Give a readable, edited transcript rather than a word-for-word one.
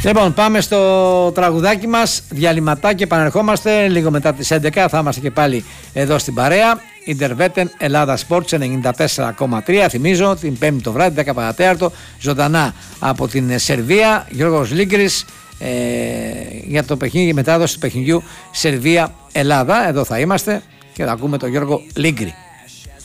Λοιπόν, πάμε στο τραγουδάκι μας, διαλυματάκι και επανερχόμαστε λίγο μετά τις 11. Θα είμαστε και πάλι εδώ στην παρέα. Ιντερβέτεν Ελλάδα Sports 94,3. Θυμίζω την 5η το βράδυ, 10 παρατέταρτο, ζωντανά από την Σερβία. Γιώργος Λίγκρης για το παιχνίδι και μετάδοση του παιχνιδιού Σερβία-Ελλάδα. Εδώ θα είμαστε και θα ακούμε τον Γιώργο Λίγκρη.